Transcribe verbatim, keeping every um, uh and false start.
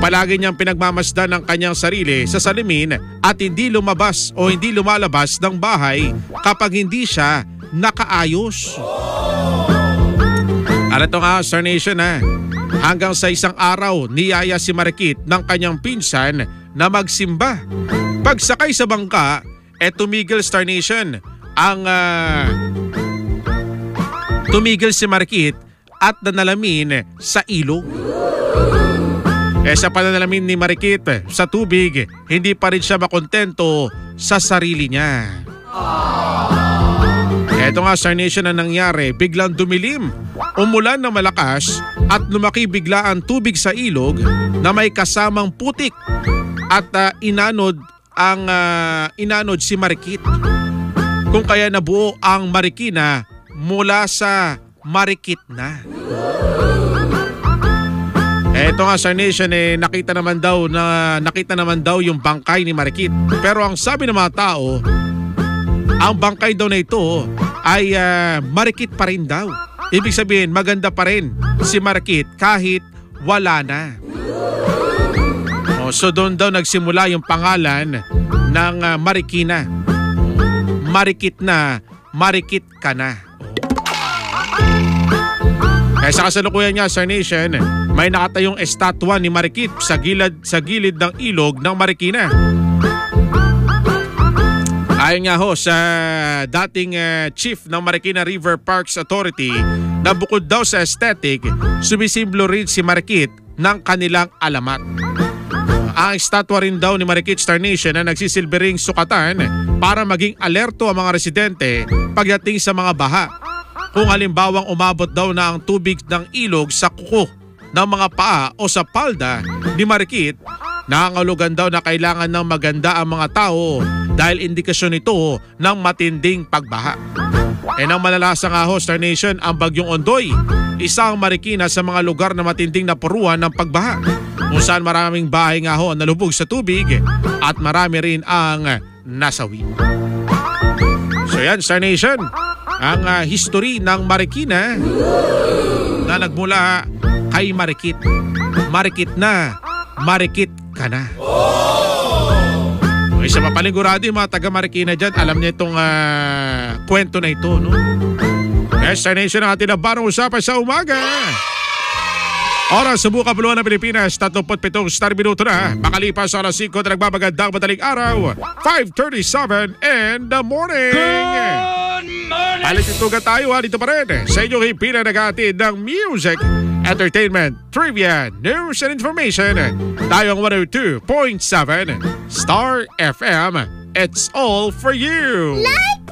Palagi niyang pinagmamasdan ang kanyang sarili sa salamin at hindi lumabas o hindi lumalabas ng bahay kapag hindi siya nakaayos. Ano ito nga, Star Nation ha? Hanggang sa isang araw, niyaya si Marikit ng kanyang pinsan na magsimba. Pagsakay sa bangka, eh tumigil, Star Nation, ang uh, tumigil si Marikit at nanalamin sa ilog. Eh sa pananalamin ni Marikit sa tubig, hindi pa rin siya makontento sa sarili niya. Eto nga, Star Nation, na nangyari, biglang dumilim, umulan ng malakas at lumaki bigla ang tubig sa ilog na may kasamang putik at uh, inanod ang uh, inanod si Marikit. Kung kaya nabuo ang Marikina mula sa Marikit na. Eto nga, Star Nation, eh, nakita naman daw na nakita naman daw yung bangkay ni Marikit. Pero ang sabi ng mga tao, ang bangkay daw na ito ay uh, Marikit pa rin daw. Ibig sabihin, maganda pa rin si Marikit kahit wala na. Oh, so doon daw nagsimula yung pangalan ng uh, Marikina. Marikit na, Marikit ka na. Kaya sa kasalukuyan niya, Star Nation, may nakatayong estatwa ni Marikit sa gilid, sa gilid ng ilog ng Marikina. Ayon nga ho sa dating uh, chief ng Marikina River Parks Authority na bukod daw sa aesthetic, sumisimbolo rin si Marikit ng kanilang alamat. Ang estatwa rin daw ni Marikit, Star Nation, na nagsisilbering sukatan para maging alerto ang mga residente pagdating sa mga baha. Kung halimbawang umabot daw na ang tubig ng ilog sa kuko ng mga paa o sa palda ni Marikit, nangangahulugan daw na kailangan ng maganda ang mga tao dahil indikasyon ito ng matinding pagbaha. E nang malalasa nga ho, Star Nation, ang bagyong Ondoy, isang Marikina sa mga lugar na matinding napuruan ng pagbaha, kung saan maraming bahay nga ho ang nalubog sa tubig at marami rin ang nasawi. So yan, Star Nation, ang uh, history ng Marikina na nagmula kay Marikit. Marikit na, Marikit ka na. Okay, sa mapanigurado yung mga taga Marikina dyan, alam niya itong uh, kwento na ito, no? Yes, Star Nation, ang ating nabarong usapan sa umaga. Oras sa buka puluhan ng Pilipinas, tatlongput pitong star minuto na. Makalipas sa alas singko na nagbabagandang madaling araw, five thirty-seven in the morning. Good morning! Palititugan tayo ha, dito pa rin sa inyong hipina nag-aatid ng music, entertainment, trivia, news and information. Tayo ang one oh two point seven Star F M. It's all for you. Like